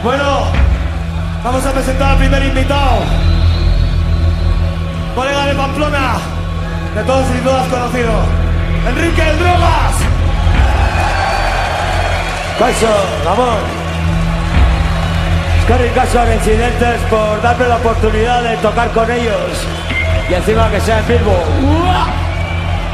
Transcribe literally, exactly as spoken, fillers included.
Bueno, vamos a presentar al primer invitado. Colega de Pamplona, de todos y todas conocido, Enrique el Drogas. Caso, Ramón. Es que ricasco a Incidentes por darme la oportunidad de tocar con ellos. Y encima que sea en vivo. ¡Uah!